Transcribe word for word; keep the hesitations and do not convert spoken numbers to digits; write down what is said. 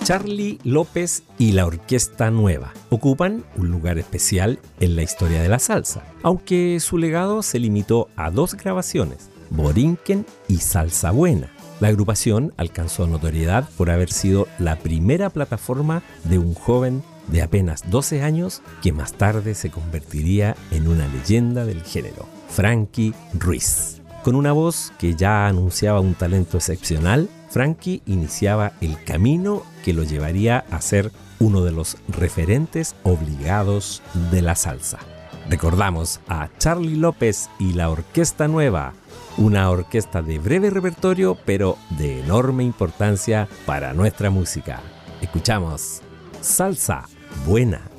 Charly López y la Orquesta Nueva ocupan un lugar especial en la historia de la salsa, aunque su legado se limitó a dos grabaciones, Borinquen y Salsa Buena. La agrupación alcanzó notoriedad por haber sido la primera plataforma de un joven de apenas doce años que más tarde se convertiría en una leyenda del género, Frankie Ruiz. Con una voz que ya anunciaba un talento excepcional, Frankie iniciaba el camino que lo llevaría a ser uno de los referentes obligados de la salsa. Recordamos a Charly López y la Orquesta Nueva, una orquesta de breve repertorio pero de enorme importancia para nuestra música. Escuchamos Salsa Buena.